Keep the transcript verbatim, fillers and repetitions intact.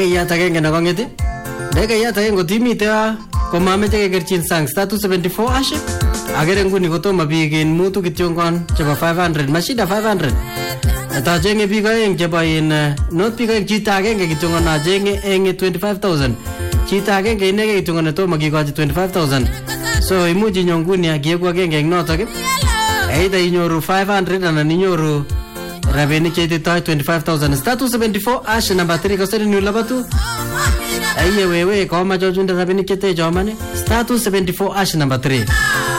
Dege yata genge na kongeti. Dege yata genge timite komameche kekerchin sang star two seventy-four hash. Agere nguni kotoma biik in mutu kityongon chebo five hundred. Mashida five hundred. Ata jenge biik aeng chebo in not biik aeng chita agenge kityongon na jenge eng twenty-five thousand. Chita agenge inege kityongon netoma kikochi twenty-five thousand. So imuchi nyonguni akiegu agenge eng notok. Either inyoru five hundred anan inyoru rabinik cheititoi twenty-five thousand. Star two seventy-four hash number three kasari ni labatu. Aiye wewe koma chochunde rabinik chete chomane. Star two seventy-four hash number three.